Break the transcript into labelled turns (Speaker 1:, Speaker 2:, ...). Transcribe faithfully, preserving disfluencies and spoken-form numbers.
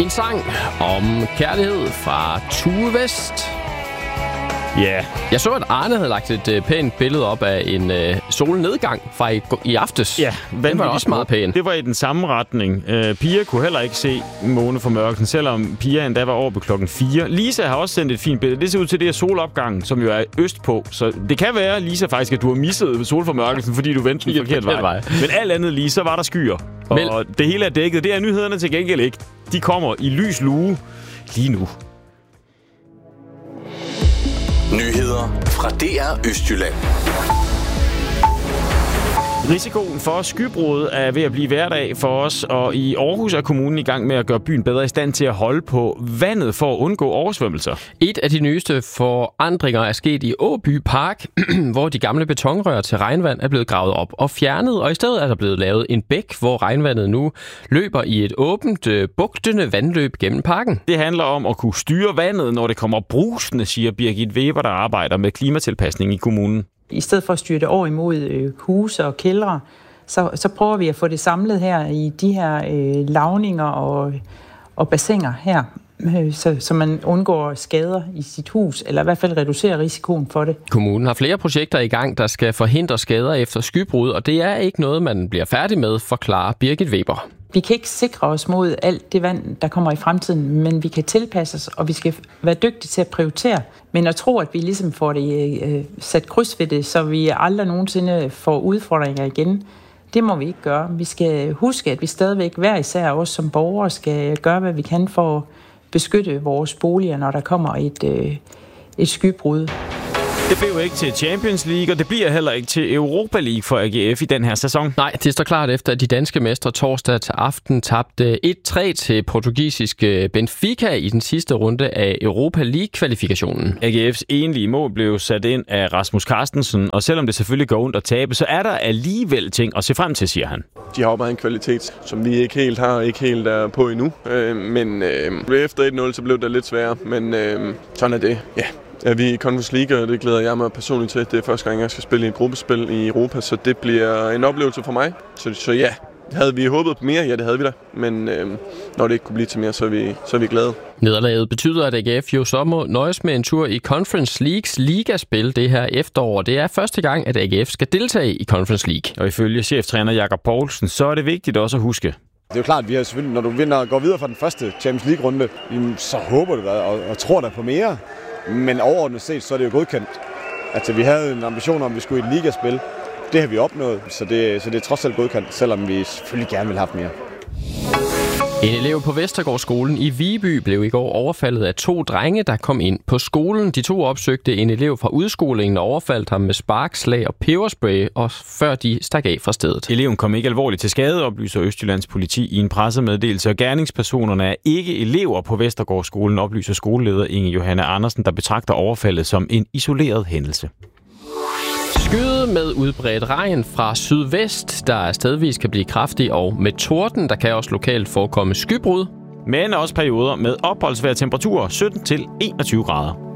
Speaker 1: En sang om kærlighed fra Tue West.
Speaker 2: Ja. Yeah.
Speaker 1: Jeg så, at Arne havde lagt et uh, pænt billede op af en uh, solnedgang fra i, i aftes.
Speaker 2: Ja,
Speaker 1: den var også meget pæn.
Speaker 2: Det var i den samme retning. Uh, Pia kunne heller ikke se måneformørkelsen, selvom Pia endda var over på klokken fire. Lisa har også sendt et fint billede. Det ser ud til, det er solopgangen, som jo er øst på. Så det kan være, Lisa, faktisk, at du har misset solformørkelsen, fordi du vendte den forkert vej. vej. Men alt andet lige, så var der skyer. Og Mel- det hele er dækket. Det er nyhederne til gengæld ikke. De kommer i lys lue lige nu.
Speaker 3: Nyheder fra D R Østjylland.
Speaker 2: Risikoen for skybrud er ved at blive hverdag for os, og i Aarhus er kommunen i gang med at gøre byen bedre i stand til at holde på vandet for at undgå oversvømmelser.
Speaker 1: Et af de nyeste forandringer er sket i Åby Park, hvor de gamle betonrør til regnvand er blevet gravet op og fjernet, og i stedet er der blevet lavet en bæk, hvor regnvandet nu løber i et åbent, bugtende vandløb gennem parken.
Speaker 2: Det handler om at kunne styre vandet, når det kommer brusende, siger Birgit Weber, der arbejder med klimatilpasning i kommunen.
Speaker 4: I stedet for at styre det over imod øh, huse og kældre, så, så prøver vi at få det samlet her i de her øh, lavninger og, og bassiner her, øh, så, så man undgår skader i sit hus, eller i hvert fald reducerer risikoen for det.
Speaker 1: Kommunen har flere projekter i gang, der skal forhindre skader efter skybrud, og det er ikke noget, man bliver færdig med, forklarer Birgit Weber.
Speaker 4: Vi kan ikke sikre os mod alt det vand, der kommer i fremtiden, men vi kan tilpasse os, og vi skal være dygtige til at prioritere. Men at tro, at vi ligesom får det øh, sat kryds ved det, så vi aldrig nogensinde får udfordringer igen, det må vi ikke gøre. Vi skal huske, at vi stadigvæk hver især os som borgere skal gøre, hvad vi kan for at beskytte vores boliger, når der kommer et, øh, et skybrud.
Speaker 2: Det blev ikke til Champions League, og det bliver heller ikke til Europa League for A G F i den her sæson.
Speaker 1: Nej, det står klart efter, at de danske mestre torsdag til aften tabte et tre til portugisiske Benfica i den sidste runde af Europa League-kvalifikationen.
Speaker 2: A G F's enlige mål blev sat ind af Rasmus Carstensen, og selvom det selvfølgelig går ondt at tabe, så er der alligevel ting at se frem til, siger han.
Speaker 5: De har jo bare en kvalitet, som vi ikke helt har, ikke helt er på endnu. Øh, men øh, efter et nul, så blev det lidt sværere, men øh, sådan er det. Ja. Ja, vi er i Conference League, og det glæder jeg mig personligt til. Det er første gang, jeg skal spille i et gruppespil i Europa, så det bliver en oplevelse for mig. Så, så ja, havde vi håbet på mere? Ja, det havde vi da. Men øh, når det ikke kunne blive til mere, så er vi, så er vi glade.
Speaker 1: Nederlaget betyder, at A G F jo så må nøjes med en tur i Conference Leagues ligaspil det her efterår. Det er første gang, at A G F skal deltage i Conference League.
Speaker 2: Og ifølge cheftræner Jakob Poulsen, så er det vigtigt også at huske.
Speaker 6: Det er jo klart, at vi har selvfølgelig, når du vinder og går videre fra den første Champions League-runde, så håber du og, og tror der på mere. Men overordnet set, så er det jo godkendt. Altså, vi havde en ambition om, at vi skulle i et ligaspil. Det har vi opnået, så det, så det er trods alt godkendt, selvom vi selvfølgelig gerne ville have haft mere.
Speaker 1: En elev på Vestergaardskolen i Viby blev i går overfaldet af to drenge, der kom ind på skolen. De to opsøgte en elev fra udskolingen og overfaldt ham med spark, slag og peberspray, og før de stak af fra stedet.
Speaker 2: Eleven kom ikke alvorligt til skade, oplyser Østjyllands politi i en pressemeddelelse, og gerningspersonerne er ikke elever på Vestergaardskolen, oplyser skoleleder Inge Johanne Andersen, der betragter overfaldet som en isoleret hændelse.
Speaker 1: Skyde med udbredt regn fra sydvest, der stedvis kan blive kraftig, og med torden, der kan også lokalt forekomme skybrud.
Speaker 2: Men også perioder med opholdsvejr temperaturer sytten til enogtyve grader.